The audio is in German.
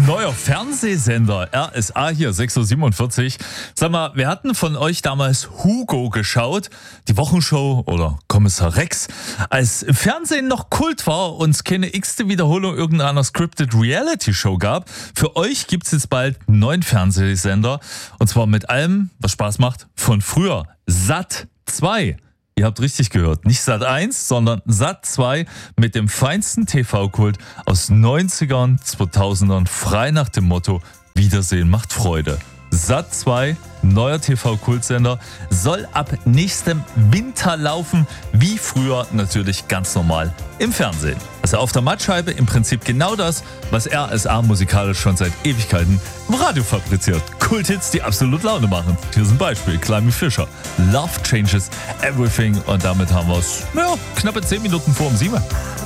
neuer Fernsehsender, RSA hier, 6.47 Uhr. Sag mal, wir hatten von euch damals Hugo geschaut, die Wochenshow oder Kommissar Rex. Als Fernsehen noch Kult war und es keine x-te Wiederholung irgendeiner Scripted Reality Show gab, für euch gibt's jetzt bald einen neuen Fernsehsender. Und zwar mit allem, was Spaß macht, von früher. Sat 2. Ihr habt richtig gehört, nicht Sat 1, sondern Sat 2 mit dem feinsten TV-Kult aus 90ern, 2000ern, frei nach dem Motto Wiedersehen macht Freude. Sat 2, neuer TV-Kultsender, soll ab nächstem Winter laufen, wie früher natürlich ganz normal im Fernsehen. Also auf der Mattscheibe im Prinzip genau das, was RSA musikalisch schon seit Ewigkeiten im Radio fabriziert. Kulthits, die absolut Laune machen. Hier ist ein Beispiel, Climby Fisher. Love changes everything und damit haben wir es, knappe 10 Minuten vor um 7.